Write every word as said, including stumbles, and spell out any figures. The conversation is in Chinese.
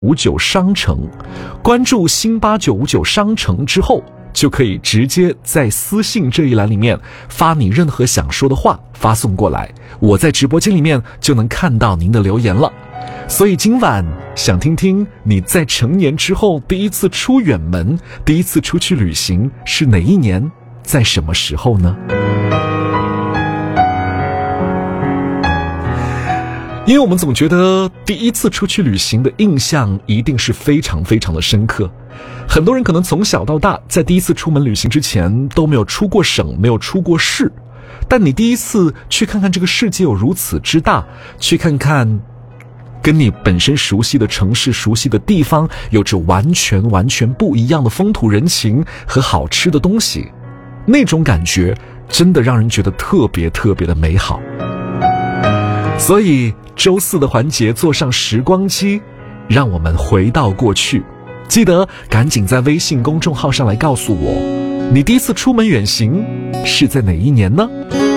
五九商城，关注新八九五九商城之后，就可以直接在私信这一栏里面发你任何想说的话发送过来，我在直播间里面就能看到您的留言了。所以今晚想听听你在成年之后第一次出远门，第一次出去旅行是哪一年，在什么时候呢？因为我们总觉得第一次出去旅行的印象一定是非常非常的深刻，很多人可能从小到大在第一次出门旅行之前都没有出过省，没有出过市，但你第一次去看看这个世界有如此之大，去看看跟你本身熟悉的城市、熟悉的地方有着完全完全不一样的风土人情和好吃的东西，那种感觉真的让人觉得特别特别的美好。所以周四的环节坐上时光机，让我们回到过去。记得赶紧在微信公众号上来告诉我，你第一次出门远行是在哪一年呢？